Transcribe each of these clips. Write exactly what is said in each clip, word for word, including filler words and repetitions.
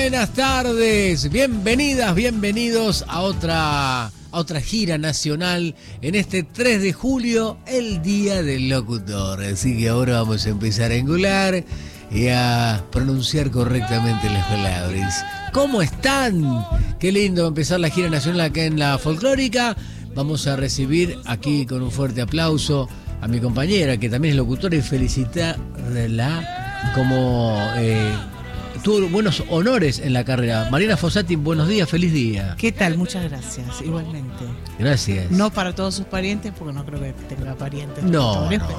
Buenas tardes, bienvenidas, bienvenidos a otra, a otra gira nacional en este tres de julio, el Día del Locutor. Así que ahora vamos a empezar a engolar y a pronunciar correctamente las palabras. ¿Cómo están? Qué lindo empezar la gira nacional acá en la Folclórica. Vamos a recibir aquí con un fuerte aplauso a mi compañera, que también es locutora, y felicitarla como... Eh, tuvo buenos honores en la carrera. Mariana Fossati, buenos días, feliz día. ¿Qué tal? Muchas gracias, igualmente. Gracias. No para todos sus parientes, porque no creo que tenga parientes. No, no. Pero,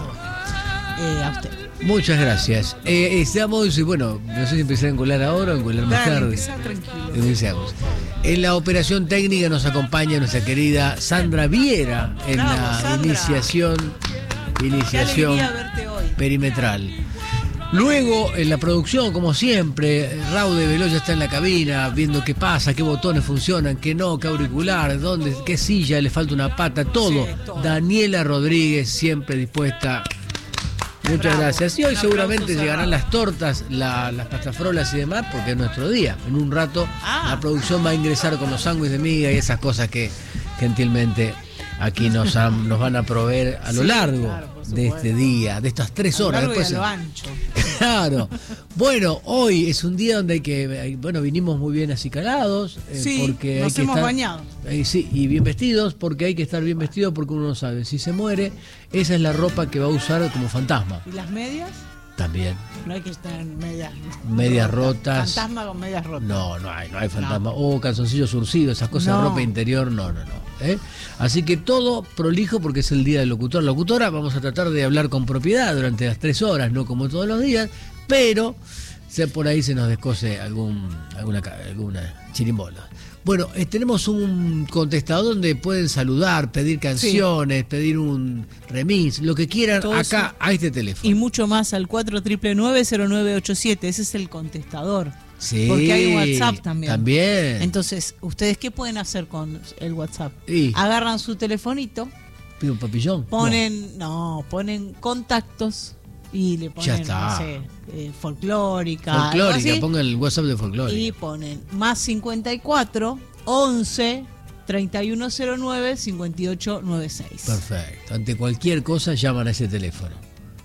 eh, a usted. Muchas gracias. Eh, estamos, bueno, no sé si empezar a engolar ahora o engolar más Dale, tarde. empezá tranquilo. Iniciamos. En la operación técnica nos acompaña nuestra querida Sandra Viera en Bravo, la Sandra. iniciación, iniciación Qué alegría verte hoy. perimetral. Luego, en la producción, como siempre, Raude Veloya está en la cabina viendo qué pasa, qué botones funcionan, qué no, qué auricular, dónde, qué silla, le falta una pata, todo. Sí, todo. Daniela Rodríguez, siempre dispuesta. Muchas Bravo. gracias. Y hoy Un seguramente aplauso llegarán cerrado. las tortas, la- las pastafrolas y demás, porque es nuestro día. En un rato Ah. la producción va a ingresar con los sándwiches de miga y esas cosas que gentilmente aquí nos, han- nos van a proveer a lo Sí, largo claro, por de supuesto. este día, de estas tres A lo horas. largo y Después, a lo ancho. claro. Bueno, hoy es un día donde hay que, bueno, vinimos muy bien acicalados. eh, Sí, porque nos hay que hemos estar, bañado. eh, sí, y bien vestidos, porque hay que estar bien vestidos, porque uno no sabe. Si se muere, esa es la ropa que va a usar como fantasma. ¿Y las medias? También. No hay que estar en medias. Medias rotas. Fantasma con medias rotas. No, no hay, no hay fantasma. O calzoncillos surcidos, esas cosas, No. ropa interior, no, no, no. ¿eh? Así que todo prolijo porque es el día del locutor. Locutora, vamos a tratar de hablar con propiedad durante las tres horas, no como todos los días, pero se, por ahí se nos descose algún, alguna, ca- alguna chirimbola. Bueno, eh, tenemos un contestador donde pueden saludar, pedir canciones, pedir un remix, lo que quieran, Todo acá eso. a este teléfono. Y mucho más al cuatro nueve nueve cero nueve ocho siete. Ese es el contestador. Sí, Porque hay WhatsApp también. También. Entonces, ¿ustedes qué pueden hacer con el WhatsApp? Y Agarran su telefonito, pido un papillón. ponen, no, ponen contactos y le ponen, Ya está. no sé, eh, folclórica, No. algo Folclórica, así, pongan el WhatsApp de folclórica. y ponen más cincuenta y cuatro, once, treinta y uno cero nueve, cincuenta y ocho noventa y seis. Perfecto. Ante cualquier cosa llaman a ese teléfono.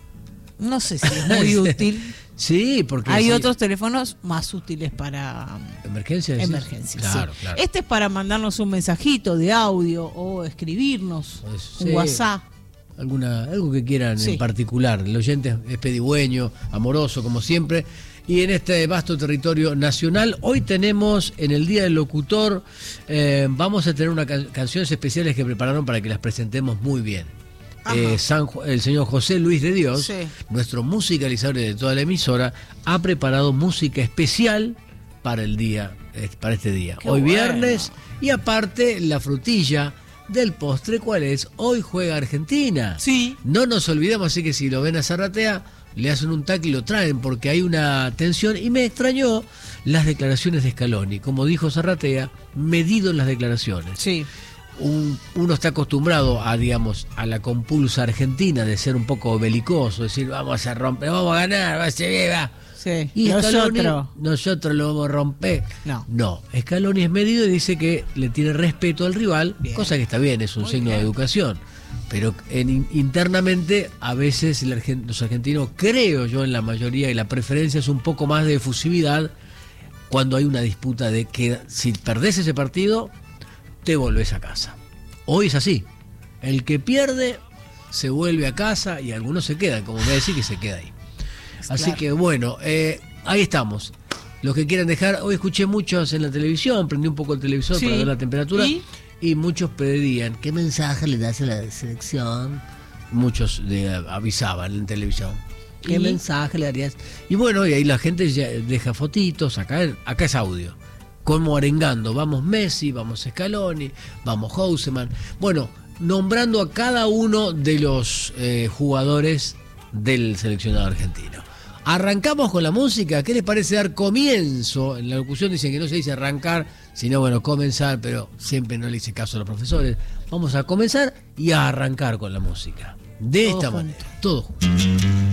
No sé si es muy útil. Sí, porque Hay sí, otros teléfonos más útiles para emergencia. ¿decís? emergencias. Claro, sí. claro. Este es para mandarnos un mensajito de audio o escribirnos Pues, un sí. WhatsApp. Alguna, algo que quieran Sí. en particular. El oyente es pedigüeño, amoroso, como siempre. Y en este vasto territorio nacional, hoy tenemos en el Día del Locutor, eh, vamos a tener unas can- canciones especiales que prepararon para que las presentemos muy bien. Ajá. Eh, San Ju- el señor José Luis de Dios, Sí. nuestro musicalizador de toda la emisora, ha preparado música especial para el día, eh, para este día. Qué Hoy bueno. viernes, y aparte la frutilla del postre, ¿cuál es? Hoy juega Argentina. Sí. No nos olvidemos, así que si lo ven a Zarratea, le hacen un tackle y lo traen, porque hay una tensión. Y me extrañó las declaraciones de Scaloni. Como dijo Zarratea, medido en las declaraciones. Sí. Un- uno está acostumbrado a, digamos, a la compulsa argentina de ser un poco belicoso, decir, vamos a romper, vamos a ganar, va a ser bien, va. Sí. Y Scaloni, Nosotros. nosotros lo vamos a romper. No. No, Scaloni es medido y dice que le tiene respeto al rival, Bien. cosa que está bien, es un Muy signo de bien. educación. Pero en, internamente, a veces el argen- los argentinos, creo yo en la mayoría, y la preferencia es un poco más de efusividad cuando hay una disputa de que si perdés ese partido, te volvés a casa. Hoy es así. El que pierde se vuelve a casa y algunos se quedan, como me decís que se queda ahí. Así Claro. que bueno, eh, ahí estamos. Los que quieran dejar, hoy escuché muchos en la televisión, prendí un poco el televisor Sí. para ver la temperatura ¿Y? y muchos pedían, ¿qué mensaje le das a la selección? Muchos le avisaban en televisión. ¿Qué ¿Y? mensaje le darías? Y bueno, y ahí la gente ya deja fotitos, acá, acá es audio. Como arengando, vamos Messi, vamos Scaloni, vamos Houseman. Bueno, nombrando a cada uno de los eh, jugadores del seleccionado argentino. Arrancamos con la música. ¿Qué les parece dar comienzo? En la locución dicen que no se dice arrancar, sino bueno, comenzar, pero siempre no le hice caso a los profesores. Vamos a comenzar y a arrancar con la música. De Todo esta junto. manera. Todo junto.